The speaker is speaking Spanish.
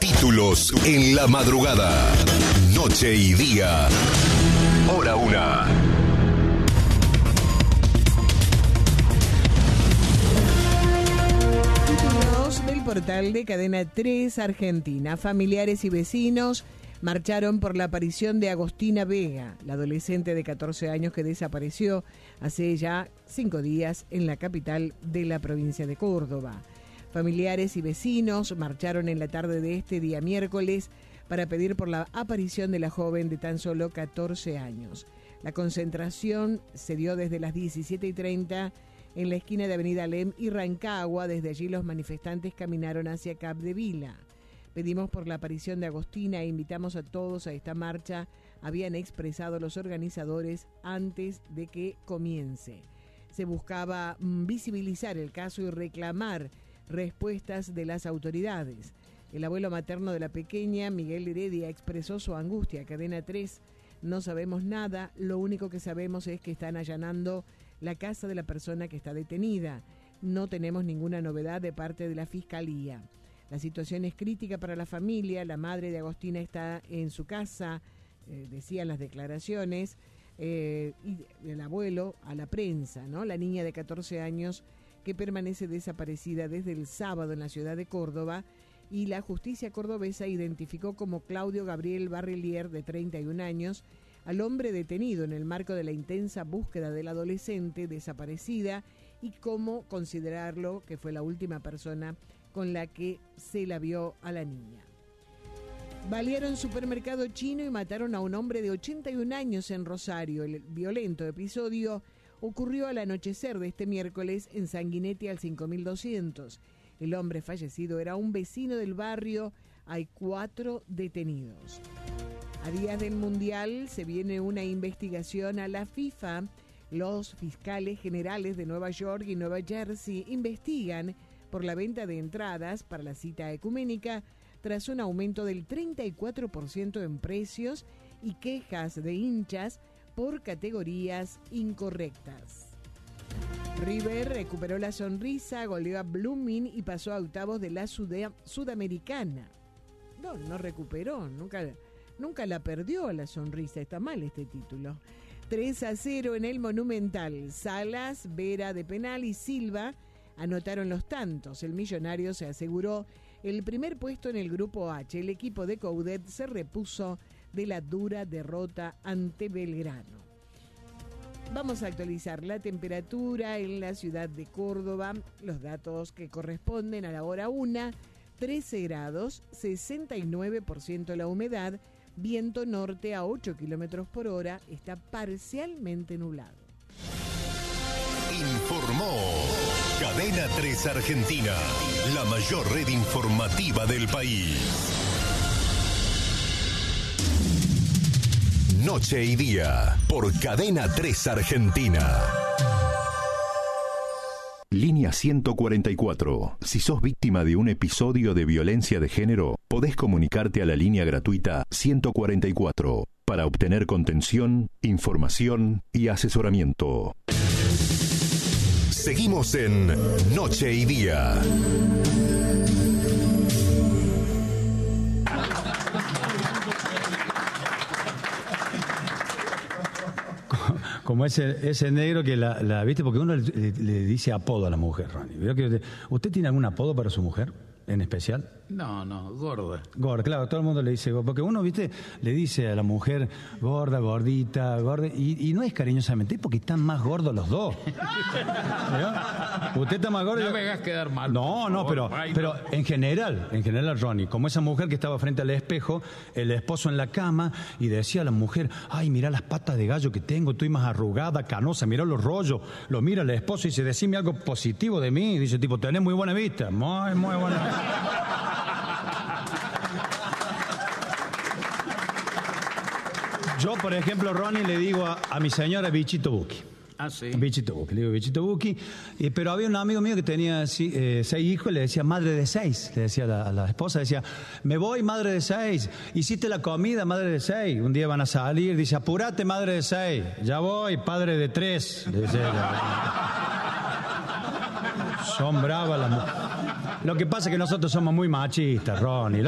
Títulos en la madrugada. Noche y día. Hora 1. Títulos del portal de Cadena 3 Argentina. Familiares y vecinos marcharon por la aparición de Agostina Vega, la adolescente de 14 años que desapareció hace ya 5 días en la capital de la provincia de Córdoba. Familiares y vecinos marcharon en la tarde de este día miércoles para pedir por la aparición de la joven de tan solo 14 años. La concentración se dio desde las 17:30 en la esquina de Avenida Alem y Rancagua. Desde allí los manifestantes caminaron hacia Capdevila. Pedimos por la aparición de Agostina e invitamos a todos a esta marcha, habían expresado los organizadores antes de que comience. Se buscaba visibilizar el caso y reclamar respuestas de las autoridades. El abuelo materno de la pequeña, Miguel Heredia, expresó su angustia. Cadena 3, no sabemos nada, lo único que sabemos es que están allanando la casa de la persona que está detenida. No tenemos ninguna novedad de parte de la Fiscalía. La situación es crítica para la familia, la madre de Agostina está en su casa, decían las declaraciones, y el abuelo a la prensa, ¿no? La niña de 14 años que permanece desaparecida desde el sábado en la ciudad de Córdoba, y la justicia cordobesa identificó como Claudio Gabriel Barrelier, de 31 años, al hombre detenido en el marco de la intensa búsqueda del adolescente desaparecida y cómo considerarlo que fue la última persona con la que se la vio a la niña. Balearon supermercado chino y mataron a un hombre de 81 años en Rosario. El violento episodio ocurrió al anochecer de este miércoles en Sanguinetti al 5200. El hombre fallecido era un vecino del barrio. Hay 4 detenidos. A días del Mundial se viene una investigación a la FIFA. Los fiscales generales de Nueva York y Nueva Jersey investigan por la venta de entradas para la cita ecuménica tras un aumento del 34% en precios y quejas de hinchas por categorías incorrectas. River recuperó la sonrisa, goleó a Blooming y pasó a octavos de la Sudamericana. No recuperó, nunca la perdió la sonrisa, está mal este título. 3-0 en el Monumental. Salas, Vera de penal y Silva anotaron los tantos. El Millonario se aseguró el primer puesto en el Grupo H. El equipo de Coudet se repuso de la dura derrota ante Belgrano. Vamos a actualizar la temperatura en la ciudad de Córdoba. Los datos que corresponden a la hora 1, 13 grados, 69% la humedad, viento norte a 8 kilómetros por hora, está parcialmente nublado. Informó Cadena 3 Argentina, la mayor red informativa del país. Noche y día, por Cadena 3 Argentina. Línea 144. Si sos víctima de un episodio de violencia de género, podés comunicarte a la línea gratuita 144 para obtener contención, información y asesoramiento. Seguimos en Noche y Día. Como ese negro que la viste, porque uno le dice apodo a la mujer, Ronnie. ¿Usted tiene algún apodo para su mujer en especial? No, gorda. Gorda, claro, todo el mundo le dice gorda, porque uno, viste, le dice a la mujer gorda, gordita, gorda, y no es cariñosamente, es porque están más gordos los dos. ¿Usted está más gordo? No me hagas quedar mal. No, pero en general, Ronnie, como esa mujer que estaba frente al espejo, el esposo en la cama, y decía a la mujer, ay, mirá las patas de gallo que tengo, estoy más arrugada, canosa, mirá los rollos, lo mira el esposo y dice, decime algo positivo de mí, y dice, tipo, tenés muy buena vista, muy buena vista. Yo, por ejemplo, Ronnie, le digo a mi señora Bichito Buki. Ah, sí. Bichito Buki, le digo Bichito Buki. Pero había un amigo mío que tenía 6 hijos y le decía madre de 6. Le decía a la esposa, decía, me voy, madre de 6. Hiciste la comida, madre de 6. Un día van a salir, dice, apurate, madre de 6. Ya voy, padre de 3. Son bravas las mujeres. Lo que pasa es que nosotros somos muy machistas, Ronnie.